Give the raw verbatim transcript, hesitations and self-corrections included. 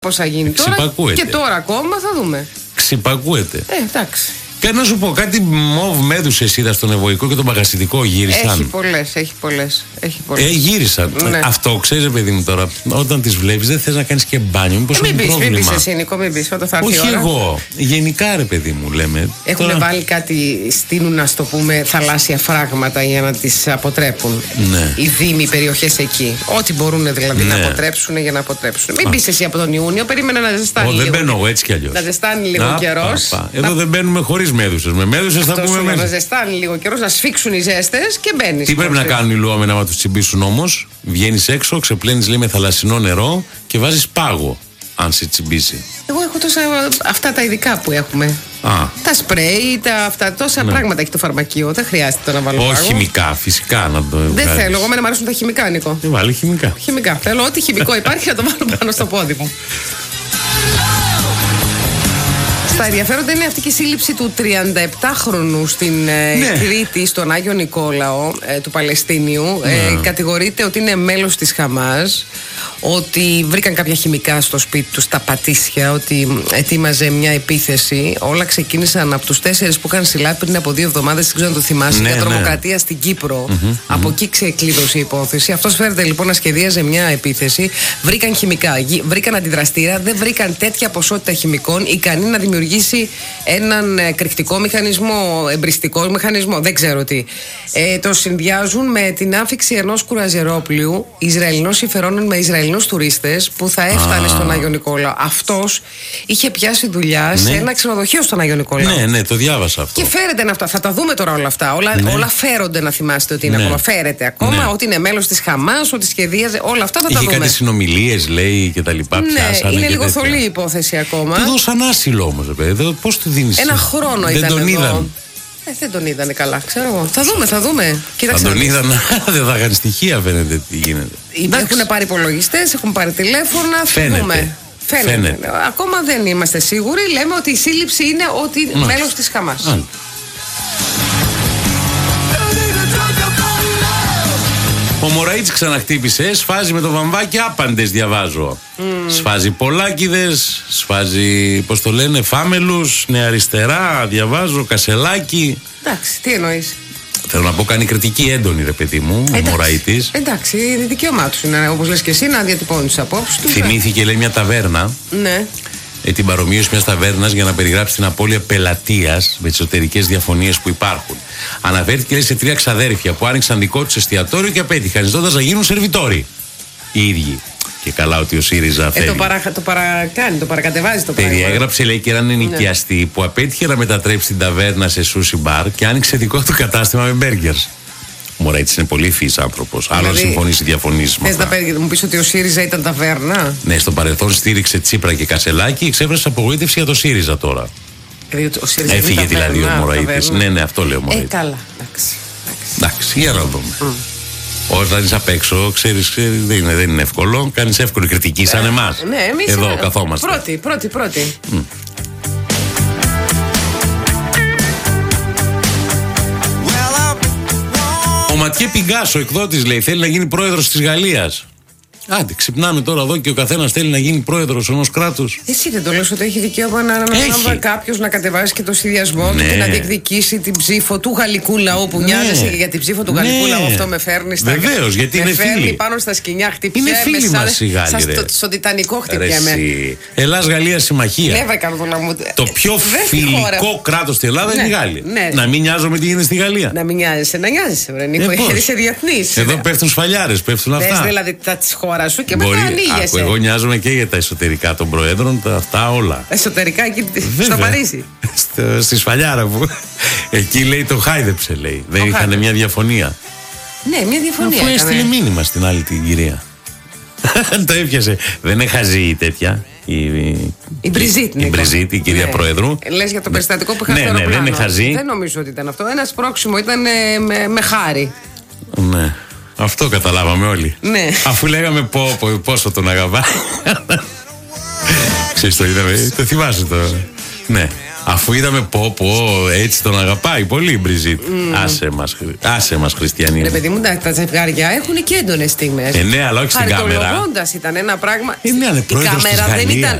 πώς θα γίνει τώρα. Και τώρα ακόμα θα δούμε. Ξυπακούεται. Ε, εντάξει. Και να σου πω, κάτι μοβ μέδουσες είδα στον Ευωικό και τον Παγασιτικό γύρισαν. Έχει πολλές, έχει πολλές. Έχει πολλές. Ε, γύρισαν. Ναι. Αυτό ξέρεις, παιδί μου, τώρα, όταν τις βλέπεις δεν θες να κάνεις και μπάνιο. Μήπως ε, μην είναι πεις, πρόβλημα. μην πεις εσύ, Νίκο, μην πεις, όταν θα έρθει η ώρα. Όχι εγώ. Γενικά, ρε παιδί μου, λέμε. Έχουν τώρα... βάλει κάτι, στείνουν, να το πούμε, θαλάσσια φράγματα για να τις αποτρέπουν. Ναι. Οι δήμοι, οι περιοχές εκεί. Ό,τι μπορούν δηλαδή ναι. να αποτρέψουν για να αποτρέψουν. Μην πεις εσύ από τον Ιούνιο, περίμενα να ζεστάνει. Ω, λίγο. δεν μπαίνω εγώ έτσι κι αλλιώς. Να ζεστάνει λίγο καιρός. Εδώ να... δεν μπαίνουμε χωρίς μέδουσες. Με μέδουσες θα πούμε μέσα. Να ζεστάνει λίγο καιρός, να σφίξουν οι ζέστες και μπαίνεις. Τι πρέπει να κάνουν οι λουόμενα άμα τους τσιμπήσουν όμως? Βγαίνεις έξω, ξεπλένεις λέει με θαλασσινό νερό και βάζεις πάγο. Αν σε τσιμπήσει. Εγώ έχω τόσα αυτά τα ειδικά που έχουμε. Α. Τα σπρέι, τα αυτά, τόσα ναι. πράγματα έχει το φαρμακείο. Δεν χρειάζεται να βάλω πάγο. Όχι χημικά, φυσικά να το Δεν βγάλεις. θέλω, εγώ με να μου αρέσουν τα χημικά, Νίκο. Δεν βάλει χημικά. Χημικά. Θέλω ό,τι χημικό υπάρχει να το βάλω πάνω στο πόδι μου. Στα ενδιαφέροντα είναι αυτή και η σύλληψη του τριανταεπτάχρονου στην ε, ναι. Κρήτη, στον Άγιο Νικόλαο, ε, του Παλαιστίνιου. Ναι. Ε, κατηγορείται ότι είναι μέλος της Χαμάς, ότι βρήκαν κάποια χημικά στο σπίτι του, στα πατήσια, ότι ετοίμαζε μια επίθεση. Όλα ξεκίνησαν από τους τέσσερις που είχαν συλλάβει πριν από δύο εβδομάδες, δεν ξέρω αν το θυμάσαι, ναι, για τρομοκρατία ναι. στην Κύπρο. Mm-hmm, από mm-hmm. εκεί ξεκλείδωσε η υπόθεση. Αυτός φέρεται λοιπόν να σχεδίαζε μια επίθεση. Βρήκαν χημικά, βρήκαν αντιδραστήρα, δεν βρήκαν τέτοια ποσότητα χημικών ικανή να δημιουργήσει έναν εκρηκτικό μηχανισμό, εμπριστικό μηχανισμό, δεν ξέρω τι. Ε, το συνδυάζουν με την άφιξη ενός κουραζερόπλοιου Ισραηλινών συμφερόνων με Ισραηλινούς τουρίστες που θα έφτανε ah. στον Άγιο Νικόλαο. Αυτός είχε πιάσει δουλειά ναι. σε ένα ξενοδοχείο στον Άγιο Νικόλαο. Ναι, ναι, το διάβασα αυτό. Και φέρεται αυτά. Θα τα δούμε τώρα όλα αυτά. Όλα, ναι. όλα φέρονται, να θυμάστε ότι είναι ναι. ακόμα. Φέρεται ακόμα, ναι. ότι είναι μέλος της Χαμάς, ότι σχεδίαζε. Όλα αυτά θα είχε τα δούμε. Είχε κάτι συνομιλίες, λέει, και τα λοιπά. Ναι, πιάσανε είναι και λίγο τέτοια. θολή η υπόθεση ακόμα. Του δώσαν άσυλο όμως, παιδί. Πώς του δίνεις? Ένα χρόνο δεν ήταν τον εδώ. Είδαν. Ε, δεν τον είδανε καλά, ξέρω εγώ. Θα δούμε, θα δούμε. Κοίταξε. Αν τον είδαν, δεν θα είχαν στοιχεία, φαίνεται τι γίνεται. Έχουν πάρει υπολογιστές, έχουν πάρει τηλέφωνα. Φαίνεται. Φαίνεται. Φαίνεται. Φαίνεται. Ακόμα δεν είμαστε σίγουροι. Λέμε ότι η σύλληψη είναι ότι Μάλιστα. μέλος της Χαμάς. Α. Ο Μωραΐτης ξαναχτύπησε, σφάζει με το βαμβάκι άπαντες, διαβάζω. Mm. Σφάζει Πολάκηδες, σφάζει, πώς το λένε, Φάμελους, νεαριστερά, διαβάζω, Κασελάκι. Εντάξει, τι εννοείς? Θέλω να πω, κάνει κριτική έντονη, ρε παιδί μου, ο Μωραΐτης. Εντάξει, η δικαίωμά του είναι, όπως λες και εσύ, να διατυπώνει τις απόψεις του. Θυμήθηκε, λέει, μια ταβέρνα. Ναι. Ε, την παρομοίωση μιας ταβέρνας για να περιγράψει την απώλεια πελατείας με τις εσωτερικές διαφωνίες που υπάρχουν. Αναφέρθηκε, λέει, σε τρία ξαδέρφια που άνοιξαν δικό τους εστιατόριο και απέτυχαν, ζητώντας να γίνουν σερβιτόροι. Οι ίδιοι. Και καλά ότι ο ΣΥΡΙΖΑ θέλει. Ε, το, παρα, το παρακάνει, το παρακατεβάζει το πράγμα. Περιέγραψε, λέει, και έναν ενοικιαστή ναι. που απέτυχε να μετατρέψει την ταβέρνα σε σούσι μπαρ και άνοιξε δικό του κατάστημα με μπέργκερς. Ο Μωραΐτης είναι πολύ ευφυής άνθρωπος. Δηλαδή, άλλο συμφωνήσει διαφωνήσει. Θες να μου πεις ότι ο ΣΥΡΙΖΑ ήταν ταβέρνα? Ναι, στο παρελθόν στήριξε Τσίπρα και Κασελάκη, εξέφρασε απογοήτευση για το ΣΥΡΙΖΑ τώρα. Ο ΣΥΡΙΖΑ έφυγε δηλαδή ο Μωραΐτης. Ναι, ναι, αυτό λέει ο Μωραΐτης. Ε, καλά. Εντάξει. Εντάξει, για να δούμε. Mm. Όταν είσαι απ' έξω, ξέρεις, ξέρεις δεν, είναι, δεν είναι εύκολο. Κάνεις εύκολη κριτική σαν εμάς. Ναι, εμείς εδώ είναι... καθόμαστε. Πρώτη, πρώτη, πρώτη. Mm. Ο Ματιέ Πιγκάσο, εκδότης, λέει, θέλει να γίνει πρόεδρος της Γαλλίας. Άντε, ξυπνάμε τώρα εδώ και ο καθένας θέλει να γίνει πρόεδρος ενός κράτους. Εσύ δεν το λες ότι έχει δικαίωμα να αναλαμβάνει κάποιος να κατεβάσει και το συνδυασμό ναι. του και να διεκδικήσει την ψήφο του γαλλικού λαού που ναι. νοιάζεσαι για την ψήφο του γαλλικού ναι. λαού? Αυτό με φέρνει στα Βεβαίως, γιατί με είναι φέρνει φίλοι. πάνω στα σκοινιά, χτυπιέμαι. Είναι φίλοι μας οι Γάλλοι. Στο, στον Τιτανικό χτυπιέμαι. Ελλάς-Γαλλία συμμαχία. Ναι, βρε, μου... Το πιο φιλικό κράτος στην Ελλάδα είναι οι Γάλλοι. Να μην νοιάζομαι τι γίνεται στη Γαλλία. Να μην νοιάζεσαι, να νοιάζεσαι, βρε Νίκο. Είσαι διεθνής. Εδώ πέφτουν σφαλιάρες, πέφτουν αυτά. Δηλαδή τα τη χώρα σου και μετά ανοίγεσαι. Εγώ νοιάζομαι και για τα εσωτερικά των προέδρων, τα, αυτά όλα. Εσωτερικά εκεί στο Παρίσι. Στο, στη σφαλιάρα μου. Εκεί λέει το χάιδεψε, λέει. Δεν είχαν μια διαφωνία. Ναι, μια διαφωνία. Αφού έστειλε μήνυμα στην άλλη την κυρία. Το έπιασε. Δεν είναι χαζή τέτοια. Η, η Μπριζίτ, η, Μπριζίτ, η κυρία ναι. Προέδρου. Λες για το περιστατικό που είχα ναι, στο ναι, αεροπλάνο. δεν είναι χαζή. Δεν νομίζω ότι ήταν αυτό. Ένα σπρώξιμο ήταν ε, με, με χάρη. Ναι. Αυτό καταλάβαμε όλοι. Ναι. Αφού λέγαμε πω, πω, πόσο τον αγαπά. Ξέρεις, το είδαμε. Το θυμάσαι το. Ναι. Αφού είδαμε πω πω, έτσι τον αγαπάει πολύ η Μπριζίτ. Mm. Άσε μας, άσε μας Χριστιανή. Ρε παιδί μου, τα, τα ζευγάρια έχουν και έντονες στιγμές. Ε, ναι, αλλά όχι στην κάμερα. Χαρτολογώντας ήταν ένα πράγμα. Ε, ναι, αλλά η κάμερα δεν ήταν.